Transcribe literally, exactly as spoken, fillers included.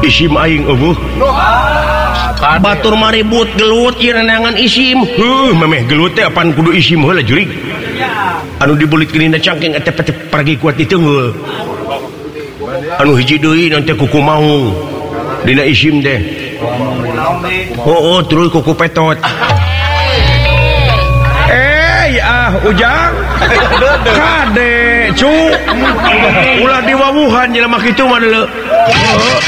isim aing eueuh batur maribut gelut ieu neangan isim heuh memeh gelut teh apaan kudu isim heula jurig anu dibulitkeun dina cangking eta teh pergi kuat di teungeul anu hiji deui nanti kuku mau dina isim teh oh, oh terus kuku petot eh ah ujang kade cu ulah diwawuhan jelema kitu mah deuleu